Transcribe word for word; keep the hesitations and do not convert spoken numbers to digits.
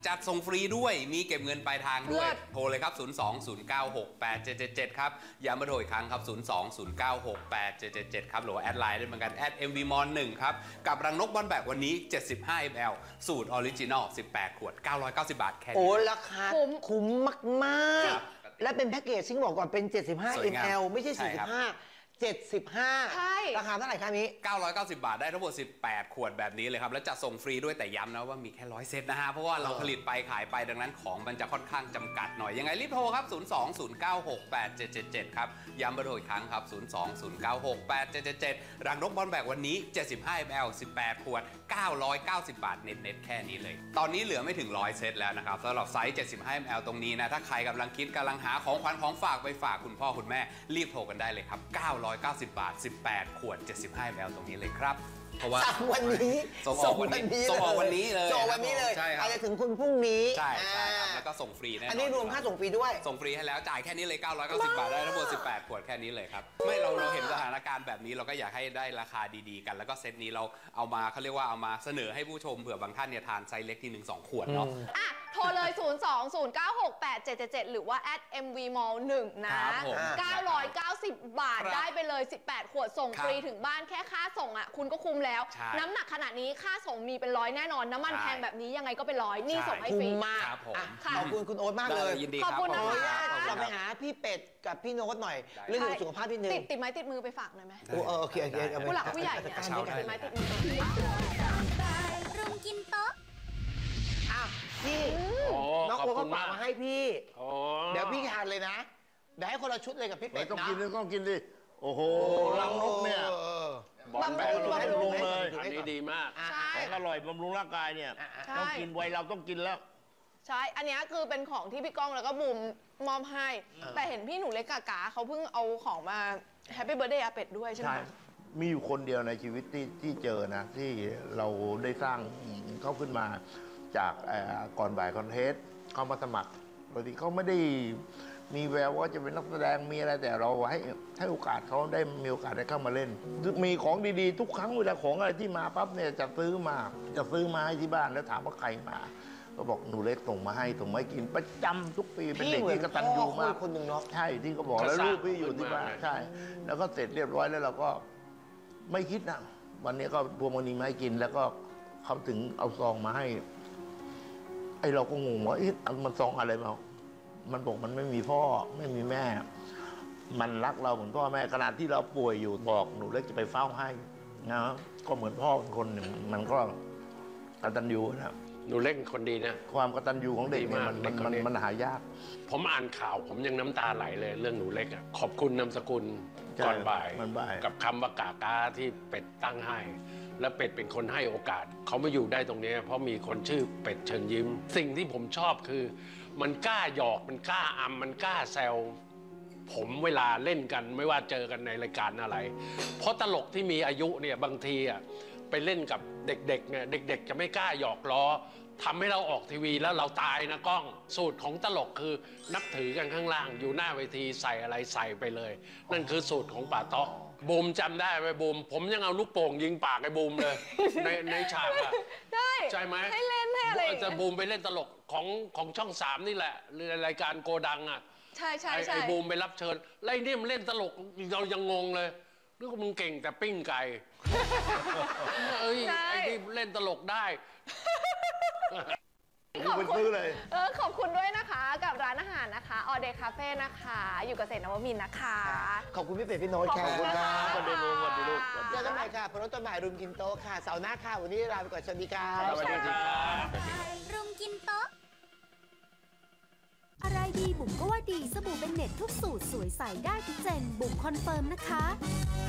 จัดส่งฟรีด้วยมีเก็บเงินปลายทางด้วยโทรเลยครับศูนย์ สอง ศูนย์ เก้า หก แปด เจ็ด เจ็ด เจ็ดครับย้ำมาโทรอีกครั้งครับศูนย์ สอง ศูนย์ เก้า หก แปด เจ็ด เจ็ด เจ็ดครับหรือว่าแอดไลน์ได้เหมือนกันแอด เอ็ม วี มอล หนึ่งครับกับรังนกบอลแบกวันนี้เจ็ดสิบห้า มิลลิลิตร สูตรออริจินอลสิบแปดขวดเก้าร้อยเก้าสิบบาทแค่นี้โอ้ราคาคุ้มมากๆและเป็นแพ็กเกจซิ่งบอกก่อนเป็นเจ็ดสิบห้า มิลลิลิตร ไม่ใช่สี่สิบห้าเจ็ดสิบห้าใช่ราคาเท่าไหร่คะนี้เก้าร้อยเก้าสิบบาทได้ทั้งหมดสิบแปดขวดแบบนี้เลยครับแล้วจะส่งฟรีด้วยแต่ย้ำนะว่ามีแค่ร้อยเซตนะฮะเพราะว่าเราผลิตไปขายไปดังนั้นของมันจะค่อนข้างจำกัดหน่อยยังไงรีบโทรครับศูนย์ สอง ศูนย์ เก้า หก แปด เจ็ด เจ็ด เจ็ดครับย้ำมาโทรอีกครั้งครับศูนย์ สอง ศูนย์ เก้า หก แปด เจ็ด เจ็ด เจ็ดรังนกบอลแบกวันนี้เจ็ดสิบห้า มิลลิลิตร สิบแปดขวดเก้าร้อยเก้าสิบบาทเน็ตๆแค่นี้เลยตอนนี้เหลือไม่ถึงร้อยเซตแล้วนะครับสำหรับไซส์เจ็ดสิบห้า มิลลิลิตร ตรงนี้นะถ้าใครกำลังคิดกำลังหาของขวัญของฝากไปฝากคุณพ่อคุณแม่รีบโทรกันได้เลยครับเก้าร้อยเก้าสิบบาทสิบแปดขวดเจ็ดสิบห้า มิลลิลิตร ตรงนี้เลยครับเพราะว่าสั่งวันนี้ส่งออกวันนี้ส่งออกวันนี้เลยส่งวันนี้เลยอาจจะถึงคุณพรุ่งนี้ใช่ใช่ครับแล้วก็ส่งฟรีแน่นอนอันนี้รวมค่าส่งฟรีด้วยส่งฟรีให้แล้วจ่ายแค่นี้เลยเก้าร้อยเก้าสิบบาทได้ทั้งหมดสิบแปดขวดแค่นี้เลยครับไม่เราเราเห็นสถานการณ์แบบนี้เราก็อยากให้ได้ราคาดีๆกันแล้วก็เซตนี้เราเอามาเขาเรียกว่าเอามาเสนอให้ผู้ชมเผื่อบางท่านเนี่ยทานไซส์เล็กทีหนึ่งสองขวดเนาะอ่ะโทรเลยศูนย์ สอง ศูนย์ เก้า หก แปด เจ็ด เจ็ด เจ็ดหรือว่า แอด เอ็ม วี มอล หนึ่งนะเก้าร้อยเก้าสิบบาทได้ไปเลยสิบแปดขวดส่งฟรีถึงบ้านแค่ค่าส่งอ่ะคุณก็คุ้มแล้วน้ำหนักขนาดนี้ค่าส่งมีเป็นร้อยแน่นอนน้ำมันแพงแบบนี้ยังไงก็เป็นร้อยนี่ส่งให้ฟรีมากขอบคุณคุณโอ๊ตมากเลยยินดีขอบคุณนะคะเราไปหาพี่เป็ดกับพี่โน้ตหน่อยเรื่องสุขภาพนิดนึงติดติดไม้ติดมือไปฝากหน่อยไหมโอเคโอเคผู้หลักผู้ใหญ่เนี่ยติดไม้ติดมือรุงกินโต๊ะอ้าวพี่น้องโอ๊ตก็ฝากมาให้พี่เดี๋ยวพี่ทานเลยนะเดี๋ยวให้คนละชุดเลยกับพี่เป็ดนะต้องกินเลยต้องกินดิโอ้โหรังนกเนี่ยบำรุงบำรุงเลยอันนี้ดีมากของอร่อยบำรุงร่างกายเนี่ยต้องกินไว้เราต้องกินแล้วใช่อันนี้คือเป็นของที่พี่ก้องแล้วก็บูมมอบให้แต่เห็นพี่หนูเล็กกากาเขาเพิ่งเอาของมาแฮปปี้เบิร์ดเดย์อาเป็ดด้วยใช่ไหมมีอยู่คนเดียวในชีวิตที่ที่เจอนะที่เราได้สร้างเขาขึ้นมาจากก่อนบ่ายคอนเทสเขามาสมัครบางทีเขาไม่ได้มีแววว่าจะเป็นนักแสดงมีอะไรแต่เราให้ให้โอกาสเขาได้มีโอกาสได้เข้ามาเล่นมีของดีๆทุกครั้งเวลาของอะไรที่มาปั๊บเนี่ยจะซื้อมาจะซื้อมาให้ที่บ้านแล้วถามว่าใครมาก็บอกหนูเล็กส่งมาให้ส่งมาให้กินประจำทุกปีเป็นเด็กที่กตัญญูมากคนหนึ่งเนาะใช่ที่เขาบอกแล้วลูกพี่อยู่ที่บ้านใช่แล้วก็เสร็จเรียบร้อยแล้วเราก็ไม่คิดนะวันนี้ก็พวงมณีมาให้กินแล้วก็เขาถึงเอาซองมาให้ไอเราก็งงว่าเอ๊ะมันซองอะไรมามันบอกมันไม่มีพ่อไม่มีแม่มันรักเราเหมือนพ่อแม่ขณะที่เราป่วยอยู่บอกหนูเล็กจะไปเฝ้าให้นะก็เหมือนพ่อคนหนึ่งมันก็กตัญญูนะหนูเล็กคนดีนะความกตัญญูของเด็กเนี่ยมันมันมันหายากผมอ่านข่าวผมยังน้ำตาไหลเลยเรื่องหนูเล็กอ่ะขอบคุณนามสกุลก่อนบ่ายกับคำว่ากากาที่เป็ดตั้งให้และเป็ดเป็นคนให้โอกาสเขามาอยู่ได้ตรงนี้เพราะมีคนชื่อเป็ดเชิญยิ้มสิ่งที่ผมชอบคือมันกล้าหยอกมันกล้าอำมันกล้าแซวผมเวลาเล่นกันไม่ว่าเจอกันในรายการอะไรเพราะตลกที่มีอายุเนี่ยบางทีอ่ะไปเล่นกับเด็กๆเนี่ยเด็กๆจะไม่กล้าหยอกล้อทำให้เราออกทีวีแล้วเราตายนะก้องสูตรของตลกคือนับถือกันข้างล่างอยู่หน้าเวทีใส่อะไรใส่ไปเลยนั่นคือสูตรของป่าต๊อกบูมจำได้ไหมบูมผมยังเอาลูกโป่งยิงปากไอ้บูมเลยในในฉากอะได้ใช่ไหมให้เล่นให้อะไรจะบูมไปเล่นตลกของของช่องสามนี่แหละรายการโกดังอะใช่ใช่ใช่ไอ้บูมไปรับเชิญไล่เนี่ยมันเล่นตลกเรายังงงเลยนึกว่ามึงเก่งแต่ปิ้งไก่เอ้ยไอ้ที่เล่นตลกได้ขอบคุณเลยเออขอบคุณด้วยนะคะกับร้านอาหารนะคะออเดย์คาเฟ่นะคะอยู่เกษตรนวมินทร์นะคะขอบคุณพี่เป็ดพี่โน้ตค่ะขอบคุณครับสวัสดีลูกสวัสดีลูกเจอกันใหม่ค่ะพรุ่งนี้ต้นบ่ายรุมกินโต๊ะค่ะเสาร์หน้าค่ะวันนี้ลาไปก่อนสวัสดีค่ะสวัสดีครับรุมกินโต๊ะอะไรดีบุ๋มก็ว่าดีสบู่เป็นเน็ตทุกสูตรสวยใสได้ทุกเจนบุ๋มคอนเฟิร์มนะคะ